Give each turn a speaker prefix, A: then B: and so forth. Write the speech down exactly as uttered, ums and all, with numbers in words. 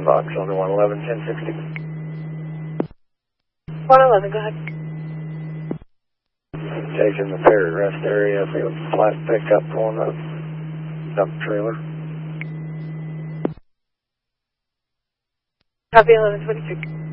A: Fox on one eleven, ten sixty.
B: one eleven, go ahead.
A: Taking the ferry rest area, see a flat pickup pulling up, dump trailer.
B: Copy eleven twenty-three.